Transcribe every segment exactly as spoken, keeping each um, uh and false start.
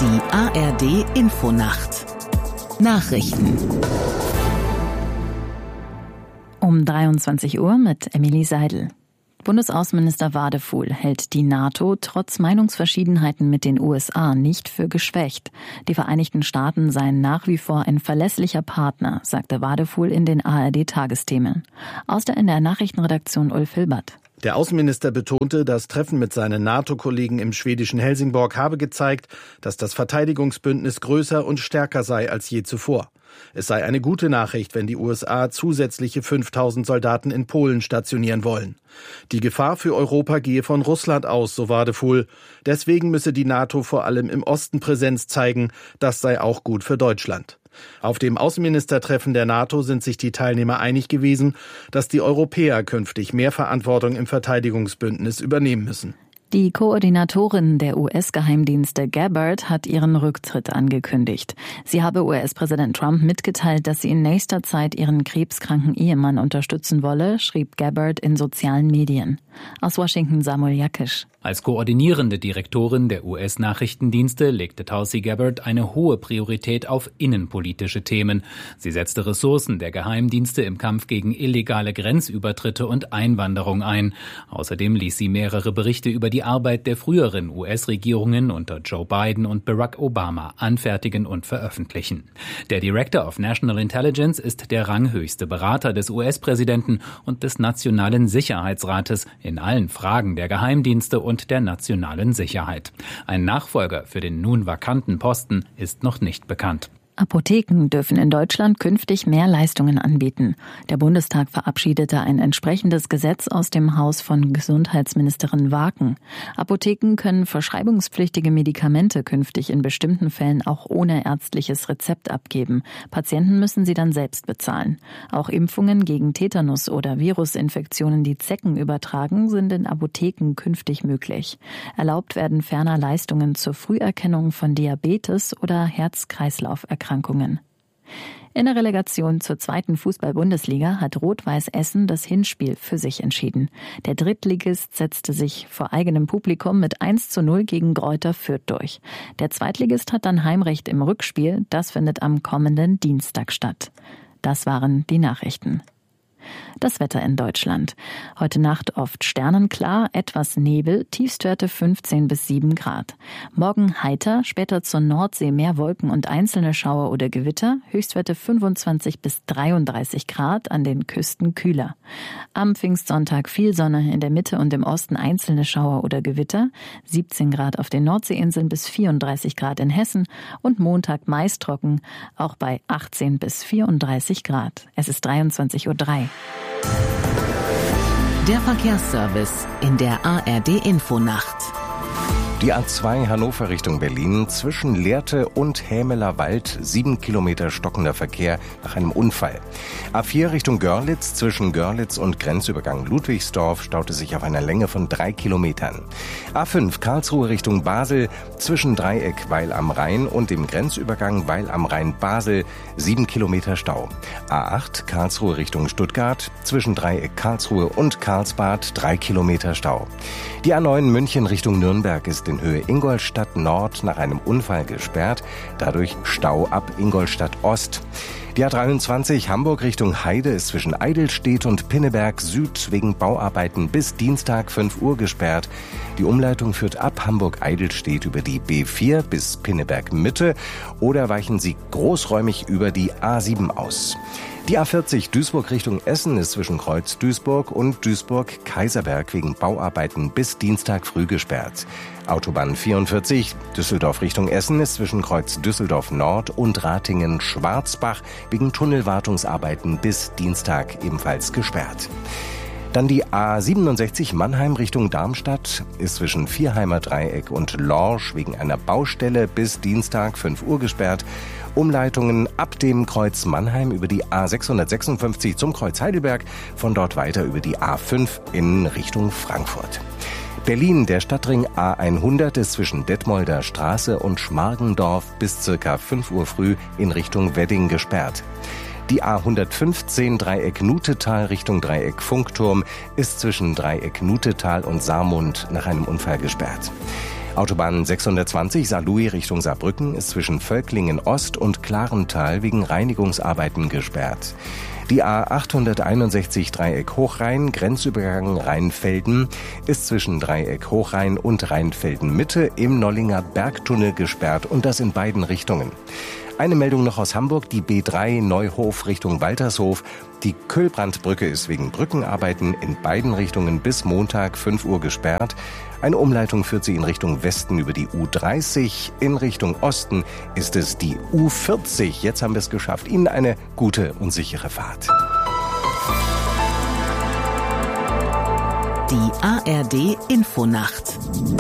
Die A R D-Infonacht Nachrichten um dreiundzwanzig Uhr mit Emily Seidel. Bundesaußenminister Wadefuhl hält die NATO trotz Meinungsverschiedenheiten mit den U S A nicht für geschwächt. Die Vereinigten Staaten seien nach wie vor ein verlässlicher Partner, sagte Wadefuhl in den A R D-Tagesthemen. Aus der N D R-Nachrichtenredaktion Ulf Hilbert. Der Außenminister betonte, das Treffen mit seinen NATO-Kollegen im schwedischen Helsingborg habe gezeigt, dass das Verteidigungsbündnis größer und stärker sei als je zuvor. Es sei eine gute Nachricht, wenn die U S A zusätzliche fünftausend Soldaten in Polen stationieren wollen. Die Gefahr für Europa gehe von Russland aus, so Wadefuhl. Deswegen müsse die NATO vor allem im Osten Präsenz zeigen. Das sei auch gut für Deutschland. Auf dem Außenministertreffen der NATO sind sich die Teilnehmer einig gewesen, dass die Europäer künftig mehr Verantwortung im Verteidigungsbündnis übernehmen müssen. Die Koordinatorin der U S-Geheimdienste Gabbard hat ihren Rücktritt angekündigt. Sie habe U S-Präsident Trump mitgeteilt, dass sie in nächster Zeit ihren krebskranken Ehemann unterstützen wolle, schrieb Gabbard in sozialen Medien. Aus Washington Samuel Jakisch. Als koordinierende Direktorin der U S-Nachrichtendienste legte Tulsi Gabbard eine hohe Priorität auf innenpolitische Themen. Sie setzte Ressourcen der Geheimdienste im Kampf gegen illegale Grenzübertritte und Einwanderung ein. Außerdem ließ sie mehrere Berichte über die Arbeit der früheren U S-Regierungen unter Joe Biden und Barack Obama anfertigen und veröffentlichen. Der Director of National Intelligence ist der ranghöchste Berater des U S-Präsidenten und des Nationalen Sicherheitsrates in allen Fragen der Geheimdienste und der nationalen Sicherheit. Ein Nachfolger für den nun vakanten Posten ist noch nicht bekannt. Apotheken dürfen in Deutschland künftig mehr Leistungen anbieten. Der Bundestag verabschiedete ein entsprechendes Gesetz aus dem Haus von Gesundheitsministerin Waken. Apotheken können verschreibungspflichtige Medikamente künftig in bestimmten Fällen auch ohne ärztliches Rezept abgeben. Patienten müssen sie dann selbst bezahlen. Auch Impfungen gegen Tetanus oder Virusinfektionen, die Zecken übertragen, sind in Apotheken künftig möglich. Erlaubt werden ferner Leistungen zur Früherkennung von Diabetes oder Herz-Kreislauf-Erkrankungen. Erkrankungen. In der Relegation zur zweiten Fußball-Bundesliga hat Rot-Weiß Essen das Hinspiel für sich entschieden. Der Drittligist setzte sich vor eigenem Publikum mit eins zu null gegen Greuther Fürth durch. Der Zweitligist hat dann Heimrecht im Rückspiel. Das findet am kommenden Dienstag statt. Das waren die Nachrichten. Das Wetter in Deutschland. Heute Nacht oft sternenklar, etwas Nebel, Tiefstwerte fünfzehn bis sieben Grad. Morgen heiter, später zur Nordsee mehr Wolken und einzelne Schauer oder Gewitter, Höchstwerte fünfundzwanzig bis dreiunddreißig Grad, an den Küsten kühler. Am Pfingstsonntag viel Sonne, in der Mitte und im Osten einzelne Schauer oder Gewitter, siebzehn Grad auf den Nordseeinseln bis vierunddreißig Grad in Hessen und Montag meist trocken, auch bei achtzehn bis vierunddreißig Grad. Es ist dreiundzwanzig Uhr drei. Der Verkehrsservice in der A R D-Infonacht. Die A zwei Hannover Richtung Berlin zwischen Lehrte und Hämeler Wald, sieben Kilometer stockender Verkehr nach einem Unfall. A vier Richtung Görlitz zwischen Görlitz und Grenzübergang Ludwigsdorf staute sich auf einer Länge von drei Kilometern. A fünf Karlsruhe Richtung Basel zwischen Dreieck Weil am Rhein und dem Grenzübergang Weil am Rhein Basel, sieben Kilometer Stau. A acht Karlsruhe Richtung Stuttgart zwischen Dreieck Karlsruhe und Karlsbad, drei Kilometer Stau. Die A neun München Richtung Nürnberg ist in Höhe Ingolstadt Nord nach einem Unfall gesperrt, dadurch Stau ab Ingolstadt Ost. Die A dreiundzwanzig Hamburg Richtung Heide ist zwischen Eidelstedt und Pinneberg Süd wegen Bauarbeiten bis Dienstag fünf Uhr gesperrt. Die Umleitung führt ab Hamburg-Eidelstedt über die B vier bis Pinneberg Mitte oder weichen Sie großräumig über die A sieben aus. Die A vierzig Duisburg Richtung Essen ist zwischen Kreuz Duisburg und Duisburg-Kaiserberg wegen Bauarbeiten bis Dienstag früh gesperrt. Autobahn vierundvierzig Düsseldorf Richtung Essen ist zwischen Kreuz Düsseldorf Nord und Ratingen-Schwarzbach wegen Tunnelwartungsarbeiten bis Dienstag ebenfalls gesperrt. Dann die A siebenundsechzig Mannheim Richtung Darmstadt ist zwischen Vierheimer Dreieck und Lorsch wegen einer Baustelle bis Dienstag fünf Uhr gesperrt. Umleitungen ab dem Kreuz Mannheim über die A sechshundertsechsundfünfzig zum Kreuz Heidelberg, von dort weiter über die A fünf in Richtung Frankfurt. Berlin, der Stadtring A hundert ist zwischen Detmolder Straße und Schmargendorf bis circa fünf Uhr früh in Richtung Wedding gesperrt. Die A hundertfünfzehn Dreieck Nutetal Richtung Dreieck Funkturm ist zwischen Dreieck Nutetal und Saarmund nach einem Unfall gesperrt. Autobahn sechshundertzwanzig Saarlouis Richtung Saarbrücken ist zwischen Völklingen Ost und Klarental wegen Reinigungsarbeiten gesperrt. Die A achthunderteinundsechzig Dreieck Hochrhein, Grenzübergang Rheinfelden, ist zwischen Dreieck Hochrhein und Rheinfelden Mitte im Nollinger Bergtunnel gesperrt und das in beiden Richtungen. Eine Meldung noch aus Hamburg, die B drei Neuhof Richtung Waltershof. Die Köhlbrandbrücke ist wegen Brückenarbeiten in beiden Richtungen bis Montag fünf Uhr gesperrt. Eine Umleitung führt sie in Richtung Westen über die U dreißig. In Richtung Osten ist es die U vierzig. Jetzt haben wir es geschafft. Ihnen eine gute und sichere Fahrt. Die A R D Infonacht.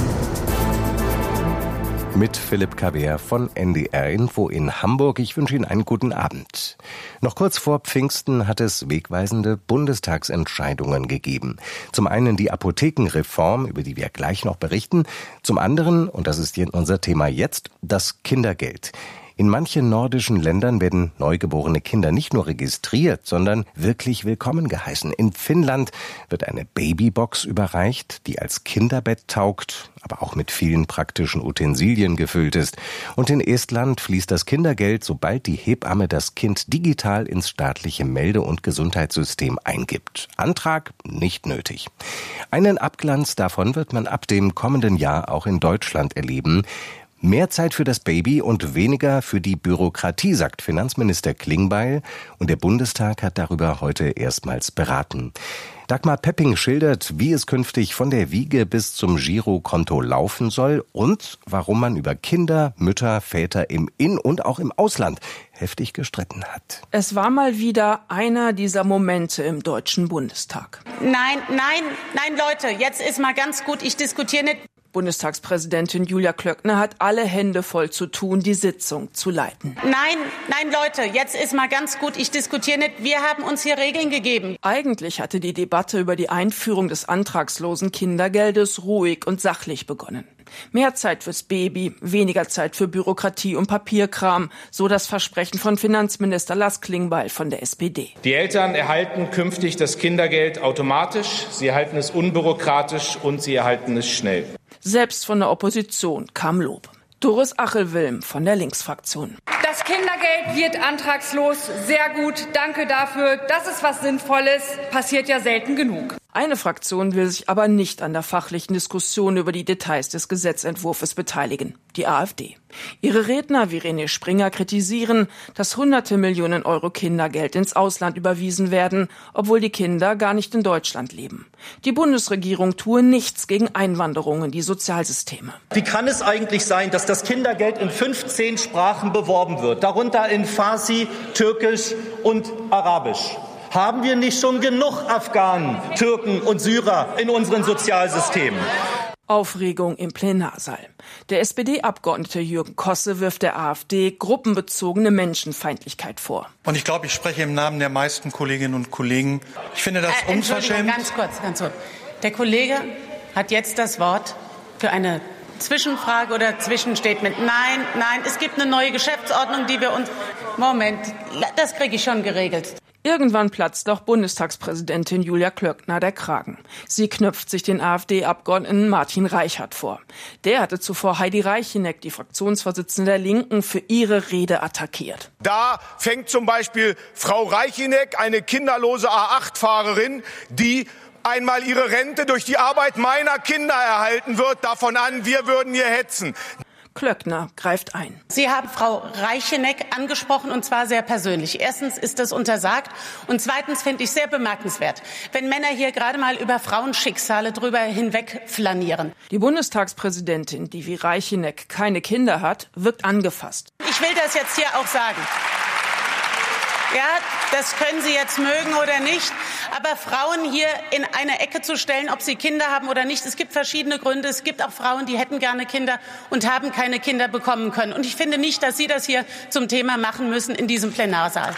Mit Philipp Kaber von N D R Info in Hamburg. Ich wünsche Ihnen einen guten Abend. Noch kurz vor Pfingsten hat es wegweisende Bundestagsentscheidungen gegeben. Zum einen die Apothekenreform, über die wir gleich noch berichten. Zum anderen, und das ist hier unser Thema jetzt, das Kindergeld. In manchen nordischen Ländern werden neugeborene Kinder nicht nur registriert, sondern wirklich willkommen geheißen. In Finnland wird eine Babybox überreicht, die als Kinderbett taugt, aber auch mit vielen praktischen Utensilien gefüllt ist. Und in Estland fließt das Kindergeld, sobald die Hebamme das Kind digital ins staatliche Melde- und Gesundheitssystem eingibt. Antrag nicht nötig. Einen Abglanz davon wird man ab dem kommenden Jahr auch in Deutschland erleben. Mehr Zeit für das Baby und weniger für die Bürokratie, sagt Finanzminister Klingbeil. Und der Bundestag hat darüber heute erstmals beraten. Dagmar Pepping schildert, wie es künftig von der Wiege bis zum Girokonto laufen soll und warum man über Kinder, Mütter, Väter im In- und auch im Ausland heftig gestritten hat. Es war mal wieder einer dieser Momente im Deutschen Bundestag. Nein, nein, nein, Leute, jetzt ist mal ganz gut, ich diskutiere nicht. Bundestagspräsidentin Julia Klöckner hat alle Hände voll zu tun, die Sitzung zu leiten. Nein, nein, Leute, jetzt ist mal ganz gut, ich diskutiere nicht. Wir haben uns hier Regeln gegeben. Eigentlich hatte die Debatte über die Einführung des antragslosen Kindergeldes ruhig und sachlich begonnen. Mehr Zeit fürs Baby, weniger Zeit für Bürokratie und Papierkram, so das Versprechen von Finanzminister Lars Klingbeil von der S P D. Die Eltern erhalten künftig das Kindergeld automatisch, sie erhalten es unbürokratisch und sie erhalten es schnell. Selbst von der Opposition kam Lob. Doris Achelwilm von der Linksfraktion. Das Kindergeld wird antragslos. Sehr gut. Danke dafür. Das ist was Sinnvolles. Passiert ja selten genug. Eine Fraktion will sich aber nicht an der fachlichen Diskussion über die Details des Gesetzentwurfs beteiligen, die AfD. Ihre Redner wie René Springer kritisieren, dass hunderte Millionen Euro Kindergeld ins Ausland überwiesen werden, obwohl die Kinder gar nicht in Deutschland leben. Die Bundesregierung tue nichts gegen Einwanderung in die Sozialsysteme. Wie kann es eigentlich sein, dass das Kindergeld in fünfzehn Sprachen beworben wird, darunter in Farsi, Türkisch und Arabisch? Haben wir nicht schon genug Afghanen, Türken und Syrer in unseren Sozialsystemen? Aufregung im Plenarsaal. Der S P D-Abgeordnete Jürgen Kosse wirft der AfD gruppenbezogene Menschenfeindlichkeit vor. Und ich glaube, ich spreche im Namen der meisten Kolleginnen und Kollegen. Ich finde das äh, unverschämt. Ganz kurz, ganz kurz. Der Kollege hat jetzt das Wort für eine Zwischenfrage oder Zwischenstatement. Nein, nein, es gibt eine neue Geschäftsordnung, die wir uns... Moment, das kriege ich schon geregelt. Irgendwann platzt auch Bundestagspräsidentin Julia Klöckner der Kragen. Sie knöpft sich den AfD-Abgeordneten Martin Reichert vor. Der hatte zuvor Heidi Reicheneck, die Fraktionsvorsitzende der Linken, für ihre Rede attackiert. Da fängt zum Beispiel Frau Reicheneck, eine kinderlose A acht Fahrerin, die einmal ihre Rente durch die Arbeit meiner Kinder erhalten wird, davon an, wir würden hier hetzen. Klöckner greift ein. Sie haben Frau Reicheneck angesprochen, und zwar sehr persönlich. Erstens ist das untersagt und zweitens finde ich sehr bemerkenswert, wenn Männer hier gerade mal über Frauenschicksale drüber hinweg flanieren. Die Bundestagspräsidentin, die wie Reicheneck keine Kinder hat, wirkt angefasst. Ich will das jetzt hier auch sagen. Ja, das können Sie jetzt mögen oder nicht. Aber Frauen hier in eine Ecke zu stellen, ob sie Kinder haben oder nicht, es gibt verschiedene Gründe. Es gibt auch Frauen, die hätten gerne Kinder und haben keine Kinder bekommen können. Und ich finde nicht, dass Sie das hier zum Thema machen müssen in diesem Plenarsaal.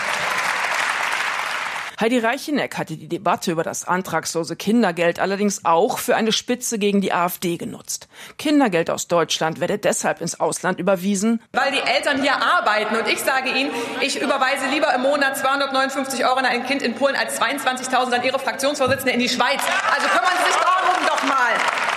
Heidi Reicheneck hatte die Debatte über das antragslose Kindergeld allerdings auch für eine Spitze gegen die AfD genutzt. Kindergeld aus Deutschland werde deshalb ins Ausland überwiesen, weil die Eltern hier arbeiten. Und ich sage Ihnen, ich überweise lieber im Monat zweihundertneunundfünfzig Euro an ein Kind in Polen als zweiundzwanzigtausend an Ihre Fraktionsvorsitzende in die Schweiz. Also kümmern Sie sich darum doch mal.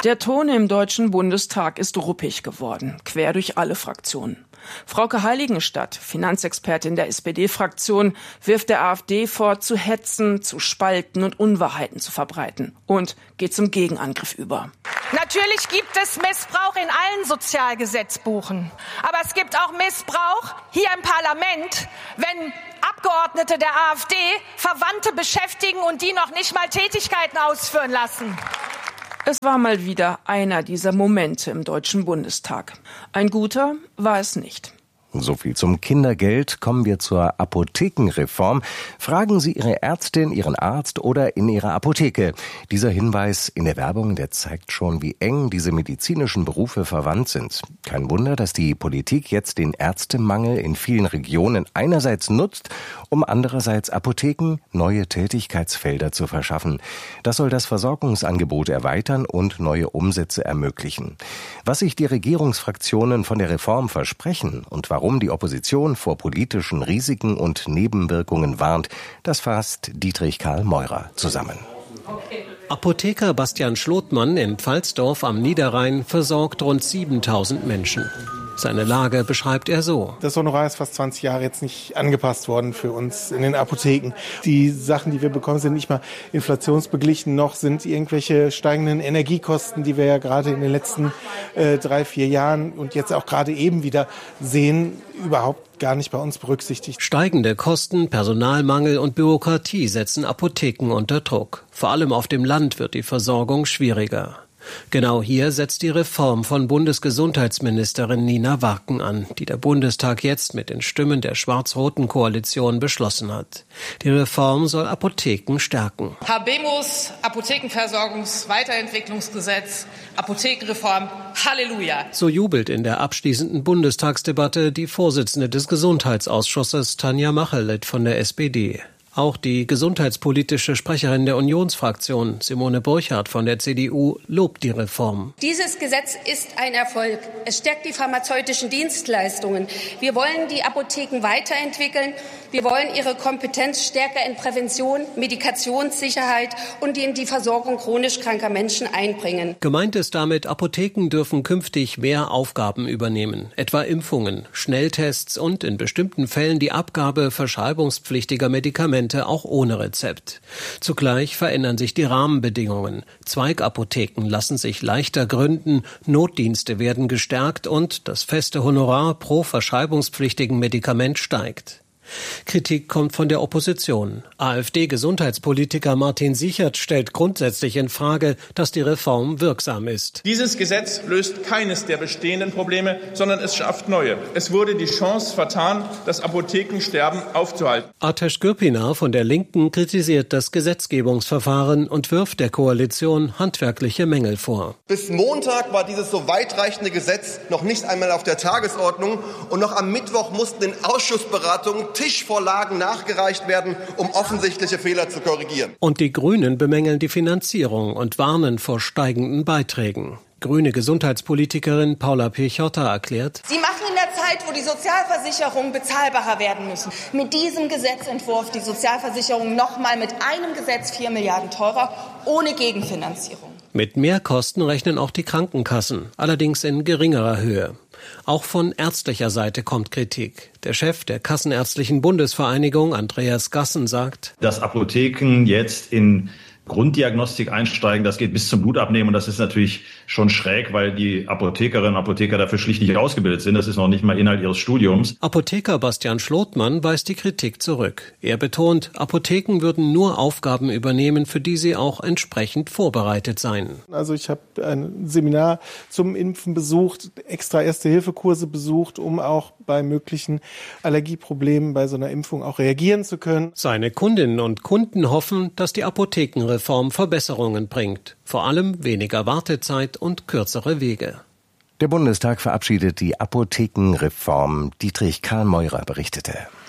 Der Ton im Deutschen Bundestag ist ruppig geworden, quer durch alle Fraktionen. Frauke Heiligenstadt, Finanzexpertin der S P D-Fraktion, wirft der AfD vor, zu hetzen, zu spalten und Unwahrheiten zu verbreiten und geht zum Gegenangriff über. Natürlich gibt es Missbrauch in allen Sozialgesetzbuchen. Aber es gibt auch Missbrauch hier im Parlament, wenn Abgeordnete der AfD Verwandte beschäftigen und die noch nicht mal Tätigkeiten ausführen lassen. Es war mal wieder einer dieser Momente im Deutschen Bundestag. Ein guter war es nicht. So viel zum Kindergeld. Kommen wir zur Apothekenreform. Fragen Sie Ihre Ärztin, Ihren Arzt oder in Ihrer Apotheke. Dieser Hinweis in der Werbung, der zeigt schon, wie eng diese medizinischen Berufe verwandt sind. Kein Wunder, dass die Politik jetzt den Ärztemangel in vielen Regionen einerseits nutzt, um andererseits Apotheken neue Tätigkeitsfelder zu verschaffen. Das soll das Versorgungsangebot erweitern und neue Umsätze ermöglichen. Was sich die Regierungsfraktionen von der Reform versprechen und warum Warum die Opposition vor politischen Risiken und Nebenwirkungen warnt, das fasst Dietrich Karl Meurer zusammen. Apotheker Bastian Schlotmann in Pfalzdorf am Niederrhein versorgt rund siebentausend Menschen. Seine Lage beschreibt er so. Das Honorar ist fast zwanzig Jahre jetzt nicht angepasst worden für uns in den Apotheken. Die Sachen, die wir bekommen, sind nicht mal inflationsbeglichen, noch sind irgendwelche steigenden Energiekosten, die wir ja gerade in den letzten äh, drei, vier Jahren und jetzt auch gerade eben wieder sehen, überhaupt gar nicht bei uns berücksichtigt. Steigende Kosten, Personalmangel und Bürokratie setzen Apotheken unter Druck. Vor allem auf dem Land wird die Versorgung schwieriger. Genau hier setzt die Reform von Bundesgesundheitsministerin Nina Warken an, die der Bundestag jetzt mit den Stimmen der schwarz-roten Koalition beschlossen hat. Die Reform soll Apotheken stärken. Habemus, Apothekenversorgungs-Weiterentwicklungsgesetz, Apothekenreform, Halleluja. So jubelt in der abschließenden Bundestagsdebatte die Vorsitzende des Gesundheitsausschusses Tanja Macheleit von der S P D. Auch die gesundheitspolitische Sprecherin der Unionsfraktion, Simone Burchardt von der C D U, lobt die Reform. Dieses Gesetz ist ein Erfolg. Es stärkt die pharmazeutischen Dienstleistungen. Wir wollen die Apotheken weiterentwickeln. Wir wollen ihre Kompetenz stärker in Prävention, Medikationssicherheit und in die Versorgung chronisch kranker Menschen einbringen. Gemeint ist damit, Apotheken dürfen künftig mehr Aufgaben übernehmen, etwa Impfungen, Schnelltests und in bestimmten Fällen die Abgabe verschreibungspflichtiger Medikamente auch ohne Rezept. Zugleich verändern sich die Rahmenbedingungen. Zweigapotheken lassen sich leichter gründen, Notdienste werden gestärkt und das feste Honorar pro verschreibungspflichtigen Medikament steigt. Kritik kommt von der Opposition. AfD-Gesundheitspolitiker Martin Sichert stellt grundsätzlich in Frage, dass die Reform wirksam ist. Dieses Gesetz löst keines der bestehenden Probleme, sondern es schafft neue. Es wurde die Chance vertan, das Apothekensterben aufzuhalten. Ateş Gürpınar von der Linken kritisiert das Gesetzgebungsverfahren und wirft der Koalition handwerkliche Mängel vor. Bis Montag war dieses so weitreichende Gesetz noch nicht einmal auf der Tagesordnung und noch am Mittwoch mussten in Ausschussberatungen Tischvorlagen nachgereicht werden, um offensichtliche Fehler zu korrigieren. Und die Grünen bemängeln die Finanzierung und warnen vor steigenden Beiträgen. Grüne Gesundheitspolitikerin Paula Piechota erklärt: Sie machen in der Zeit, wo die Sozialversicherungen bezahlbarer werden müssen, mit diesem Gesetzentwurf die Sozialversicherung noch mal mit einem Gesetz vier Milliarden teurer, ohne Gegenfinanzierung. Mit Mehrkosten rechnen auch die Krankenkassen, allerdings in geringerer Höhe. Auch von ärztlicher Seite kommt Kritik. Der Chef der Kassenärztlichen Bundesvereinigung, Andreas Gassen, sagt: Dass Apotheken jetzt in Grunddiagnostik einsteigen, das geht bis zum Blutabnehmen und das ist natürlich schon schräg, weil die Apothekerinnen und Apotheker dafür schlicht nicht ausgebildet sind. Das ist noch nicht mal Inhalt ihres Studiums. Apotheker Bastian Schlotmann weist die Kritik zurück. Er betont, Apotheken würden nur Aufgaben übernehmen, für die sie auch entsprechend vorbereitet seien. Also ich habe ein Seminar zum Impfen besucht, extra Erste-Hilfe-Kurse besucht, um auch bei möglichen Allergieproblemen bei so einer Impfung auch reagieren zu können. Seine Kundinnen und Kunden hoffen, dass die Apothekenreform Reform Verbesserungen bringt, vor allem weniger Wartezeit und kürzere Wege. Der Bundestag verabschiedet die Apothekenreform. Dietrich Karl Meurer berichtete.